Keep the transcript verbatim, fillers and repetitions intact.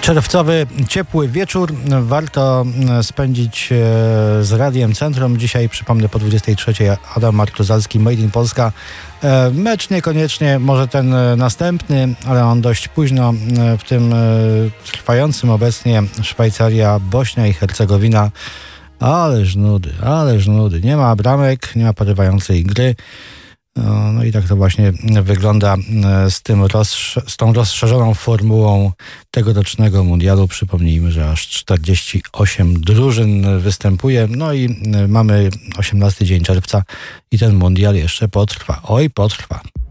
Czerwcowy, ciepły wieczór warto spędzić z Radiem Centrum. Dzisiaj, przypomnę, po dwudziestej trzeciej Adam Martuzalski, Made in Polska. Mecz niekoniecznie, może ten następny, ale on dość późno w tym trwającym obecnie Szwajcaria, Bośnia i Hercegowina. Ależ nudy, ależ nudy. Nie ma bramek, nie ma porywającej gry. No i tak to właśnie wygląda z, tym rozsz- z tą rozszerzoną formułą tegorocznego mundialu. Przypomnijmy, że aż czterdzieści osiem drużyn występuje. No i mamy osiemnasty dzień czerwca i ten mundial jeszcze potrwa. Oj, potrwa.